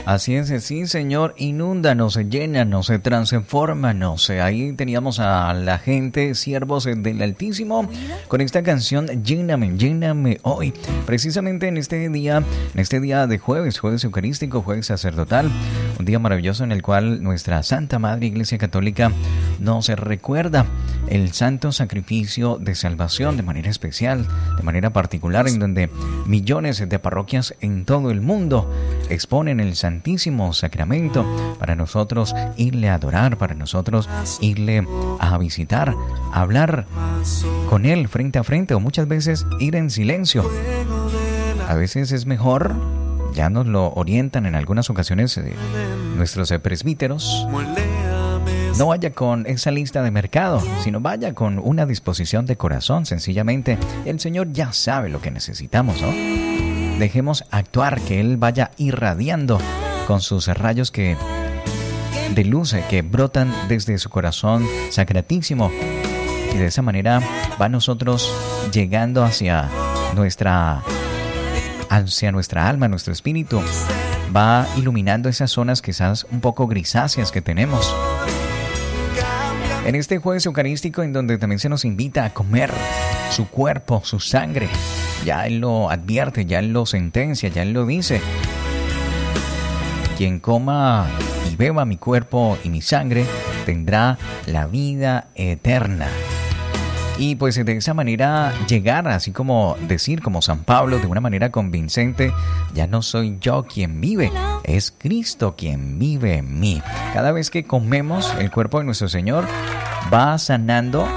Así es, sí, Señor, inúndanos, llénanos, transfórmanos. Ahí teníamos a la gente, siervos del Altísimo, con esta canción, Lléname, lléname hoy. Precisamente en este día de jueves eucarístico, jueves sacerdotal, un día maravilloso en el cual nuestra Santa Madre Iglesia Católica nos recuerda el santo sacrificio de salvación de manera especial, de manera particular, en donde millones de parroquias en todo el mundo exponen el Santísimo Sacramento para nosotros irle a adorar, para nosotros irle a visitar, a hablar con Él frente a frente, o muchas veces ir en silencio. A veces es mejor, ya nos lo orientan en algunas ocasiones nuestros presbíteros, no vaya con esa lista de mercado, sino vaya con una disposición de corazón. Sencillamente, el Señor ya sabe lo que necesitamos, ¿no? Dejemos actuar, que Él vaya irradiando con sus rayos de luz que brotan desde su corazón sacratísimo. Y de esa manera va nosotros llegando hacia nuestra alma, nuestro espíritu. Va iluminando esas zonas quizás un poco grisáceas que tenemos. En este jueves eucarístico, en donde también se nos invita a comer su cuerpo, su sangre. Ya Él lo advierte, ya Él lo sentencia, ya Él lo dice. Quien coma y beba mi cuerpo y mi sangre tendrá la vida eterna. Y pues de esa manera llegar, así como decir, como San Pablo, de una manera convincente, ya no soy yo quien vive, es Cristo quien vive en mí. Cada vez que comemos el cuerpo de nuestro Señor, va sanando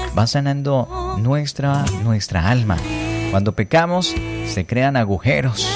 nuestra alma. Cuando pecamos, se crean agujeros.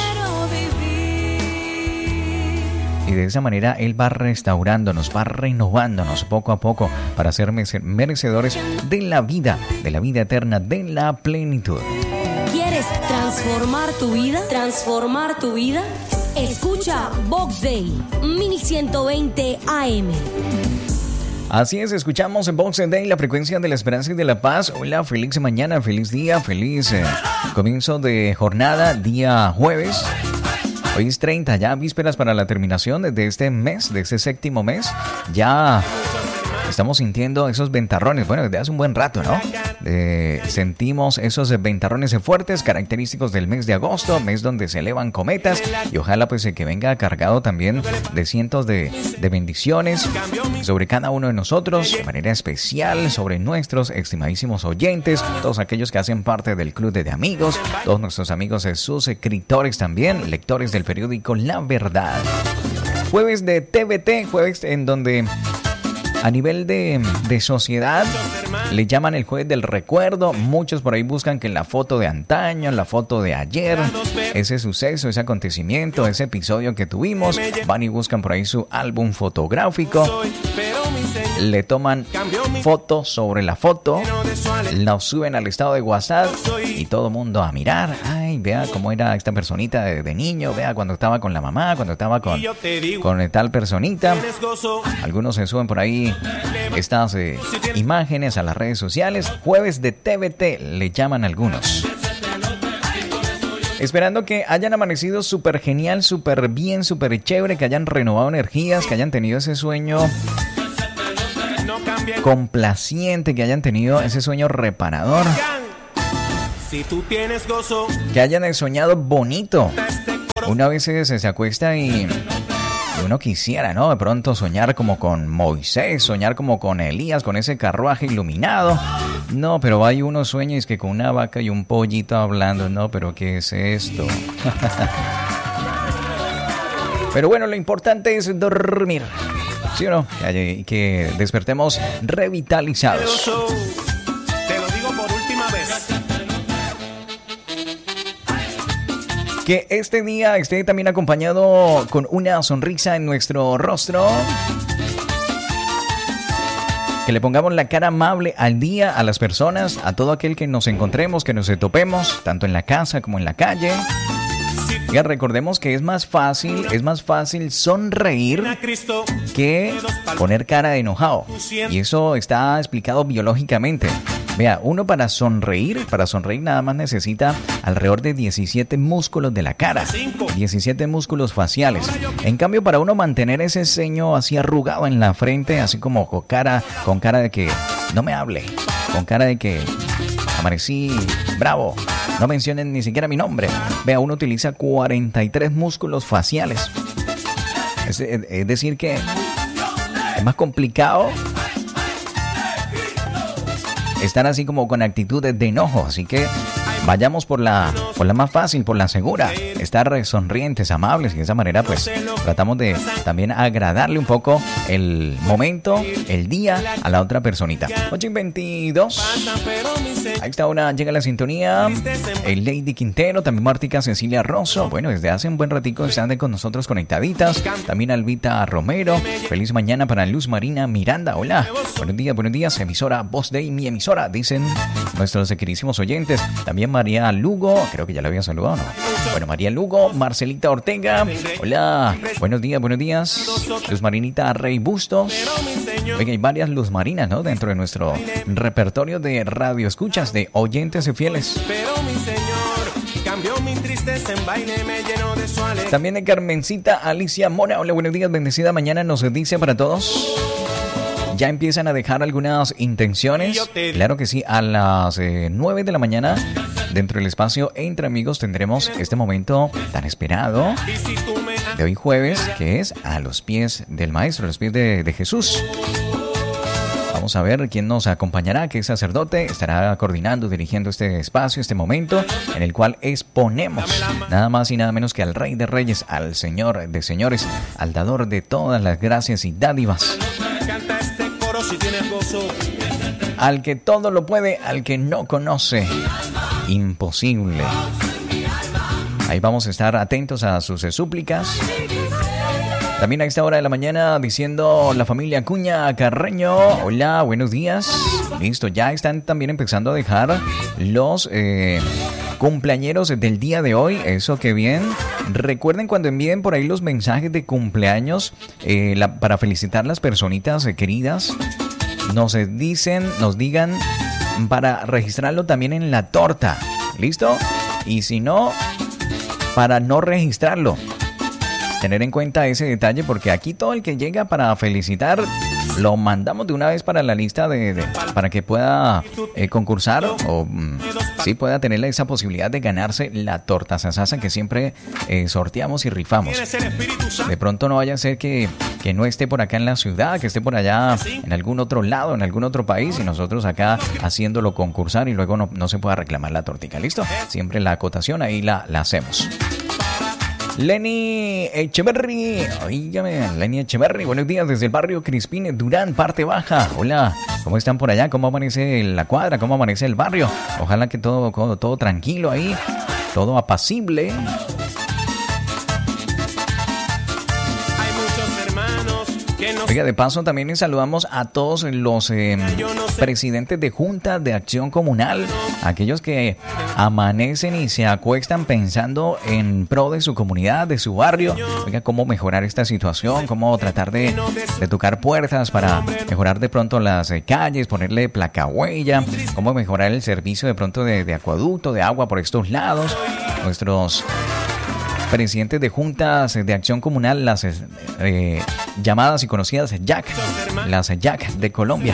Y de esa manera Él va restaurándonos, va renovándonos poco a poco para ser merecedores de la vida eterna, de la plenitud. ¿Quieres transformar tu vida? ¿Transformar tu vida? Escucha Vox Day, 1120 AM. Así es, escuchamos en Vox Day, la frecuencia de la esperanza y de la paz. Hola, feliz mañana, feliz día, feliz comienzo de jornada, día jueves. Hoy es 30, ya vísperas para la terminación de este mes, de este séptimo mes. Ya estamos sintiendo esos ventarrones, bueno, desde hace un buen rato, ¿no? Sentimos esos ventarrones fuertes, característicos del mes de agosto, mes donde se elevan cometas, y ojalá pues que venga cargado también de cientos de bendiciones sobre cada uno de nosotros, de manera especial sobre nuestros estimadísimos oyentes, todos aquellos que hacen parte del club de amigos, todos nuestros amigos, sus escritores también, lectores del periódico La Verdad. Jueves de TVT, jueves en donde a nivel de sociedad le llaman el jueves del recuerdo. Muchos por ahí buscan que la foto de antaño, la foto de ayer, ese suceso, ese acontecimiento, ese episodio que tuvimos, van y buscan por ahí su álbum fotográfico, le toman foto sobre la foto, la suben al estado de WhatsApp y todo el mundo a mirar. Ay, vea cómo era esta personita de niño, vea cuando estaba con la mamá, cuando estaba con tal personita. Algunos se suben por ahí estas imágenes a las redes sociales. Jueves de TVT le llaman algunos. Esperando que hayan amanecido súper genial, súper bien, súper chévere, que hayan renovado energías, que hayan tenido ese sueño complaciente, que hayan tenido ese sueño reparador, que hayan soñado bonito. Una vez se acuesta y uno quisiera, ¿no? De pronto soñar como con Moisés, soñar como con Elías, con ese carruaje iluminado. No, pero hay unos sueños que con una vaca y un pollito hablando. No, pero ¿qué es esto? Pero bueno, lo importante es dormir, ¿sí o no? Que despertemos revitalizados. Te lo digo por última vez. Que este día esté también acompañado con una sonrisa en nuestro rostro. Que le pongamos la cara amable al día, a las personas, a todo aquel que nos encontremos, que nos topemos, tanto en la casa como en la calle. Y recordemos que es más fácil sonreír que poner cara de enojado. Y eso está explicado biológicamente. Vea, uno para sonreír nada más necesita alrededor de 17 músculos de la cara, 17 músculos faciales. En cambio, para uno mantener ese ceño así arrugado en la frente, así como con cara de que no me hable, con cara de que amanecí bravo, no mencionen ni siquiera mi nombre. Vea, uno utiliza 43 músculos faciales. Es decir que es más complicado estar así como con actitudes de enojo, así que vayamos por la más fácil, por la segura, estar sonrientes, amables, y de esa manera pues tratamos de también agradarle un poco el momento, el día a la otra personita. 8:22, ahí está llega la sintonía, el Lady Quintero, también Martica Cecilia Rosso, bueno, desde hace un buen ratico están con nosotros conectaditas, también Albita Romero, feliz mañana para Luz Marina Miranda, hola, buenos días, emisora Voz Day, mi emisora, dicen nuestros queridísimos oyentes, también María Lugo, creo que ya la había saludado, ¿no? Bueno, María Lugo, Marcelita Ortega, hola, buenos días, Luz Marinita Rey Bustos. Oiga, hay varias Luz Marinas, ¿no? Dentro de nuestro repertorio de radio escuchas, de oyentes y fieles. También de Carmencita Alicia Mora, hola, buenos días, bendecida mañana, nos dice para todos. Ya empiezan a dejar algunas intenciones. Claro que sí, a las 9 de la mañana, dentro del espacio Entre Amigos, tendremos este momento tan esperado de hoy jueves, que es a los pies del Maestro, a los pies de Jesús. Vamos a ver quién nos acompañará, qué sacerdote estará coordinando, dirigiendo este espacio, este momento en el cual exponemos nada más y nada menos que al Rey de Reyes, al Señor de Señores, al dador de todas las gracias y dádivas. Al que todo lo puede, al que no conoce, imposible. Ahí vamos a estar atentos a sus súplicas. También a esta hora de la mañana diciendo la familia Acuña Carreño, hola, buenos días. Listo, ya están también empezando a dejar los cumpleañeros del día de hoy, eso que bien. Recuerden cuando envíen por ahí los mensajes de cumpleaños para felicitar a las personitas queridas, nos digan para registrarlo también en la torta, ¿listo? Y si no, para no registrarlo. Tener en cuenta ese detalle porque aquí todo el que llega para felicitar lo mandamos de una vez para la lista para que pueda concursar o sí pueda tener esa posibilidad de ganarse la torta sasasa que siempre sorteamos y rifamos. De pronto no vaya a ser que no esté por acá en la ciudad, que esté por allá en algún otro lado, en algún otro país y nosotros acá haciéndolo concursar y luego no se pueda reclamar la tortica. ¿Listo? Siempre la acotación ahí la hacemos. Lenny Echeverry, oígame, Lenny Echeverry, buenos días desde el barrio Crispín, Durán, parte baja. Hola, ¿cómo están por allá? ¿Cómo amanece la cuadra? ¿Cómo amanece el barrio? Ojalá que todo tranquilo ahí, todo apacible. Oiga, de paso también saludamos a todos los presidentes de Junta de Acción Comunal, aquellos que amanecen y se acuestan pensando en pro de su comunidad, de su barrio. Oiga, cómo mejorar esta situación, cómo tratar de tocar puertas para mejorar de pronto las calles, ponerle placahuella, cómo mejorar el servicio de pronto de acueducto, de agua por estos lados. Nuestros presidentes de juntas de acción comunal, las llamadas y conocidas JAC, las JAC de Colombia.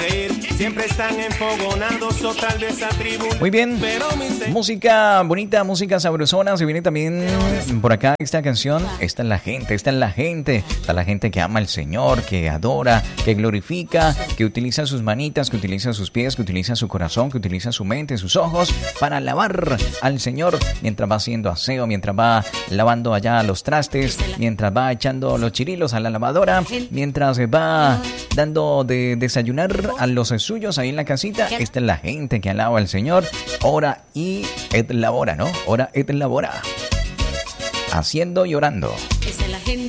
Muy bien, música bonita, música sabrosona. Se viene también por acá esta canción. Esta es la gente que ama al Señor, que adora, que glorifica, que utiliza sus manitas, que utiliza sus pies, que utiliza su corazón, que utiliza su mente, sus ojos para alabar al Señor mientras va haciendo aseo, mientras va lavando allá los trastes, mientras va echando los chirilos a la lavadora, mientras va dando de desayunar a los suyos ahí en la casita. Esta es la gente que alaba al Señor. Ora y et labora, ¿no? Ora et labora. Haciendo y orando. Esa es la gente